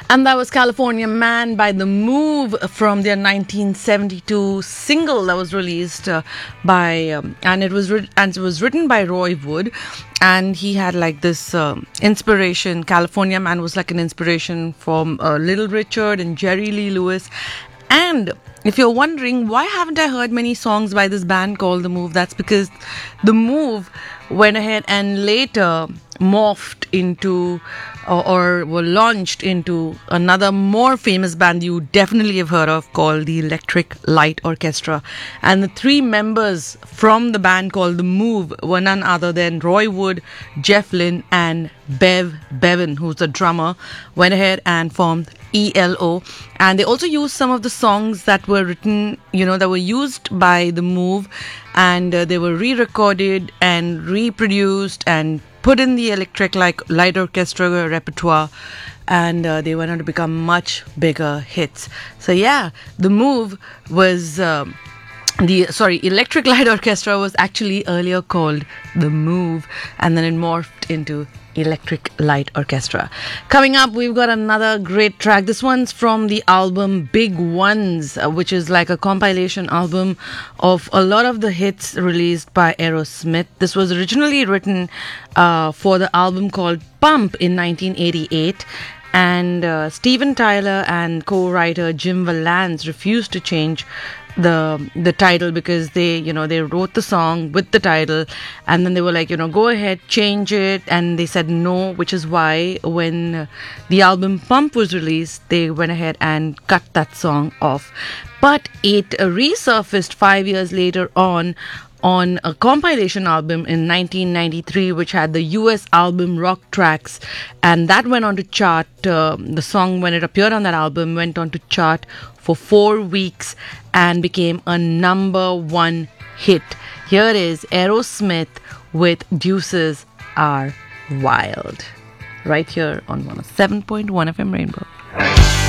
And that was California Man by The Move from their 1972 single that was released and it was written by Roy Wood, and he had like this inspiration. California Man was like an inspiration from Little Richard and Jerry Lee Lewis. And if you're wondering why haven't I heard many songs by this band called The Move, that's because The Move went ahead and later morphed into or were launched into another more famous band you definitely have heard of called the Electric Light Orchestra. And the three members from the band called The Move were none other than Roy Wood, Jeff Lynne and Bev Bevan, who's the drummer, went ahead and formed ELO. And they also used some of the songs that were written, that were used by The Move, and they were re-recorded and reproduced and put in the Electric Light Orchestra repertoire, and they went on to become much bigger hits. So yeah, The Move was Electric Light Orchestra was actually earlier called The Move, and then it morphed into Electric Light Orchestra. Coming up, we've got another great track. This one's from the album Big Ones, which is like a compilation album of a lot of the hits released by Aerosmith. This was originally written for the album called Pump in 1988. And Steven Tyler and co-writer Jim Valance refused to change the title because they wrote the song with the title, and then they were like, go ahead, change it, and they said no, which is why when the album Pump was released, they went ahead and cut that song off. But it resurfaced 5 years later on a compilation album in 1993, which had the US album Rock Tracks, and that went on to chart. The song, when it appeared on that album, went on to chart for 4 weeks and became a #1 hit. Here is Aerosmith with Deuces Are Wild, right here on 107.1 FM Rainbow.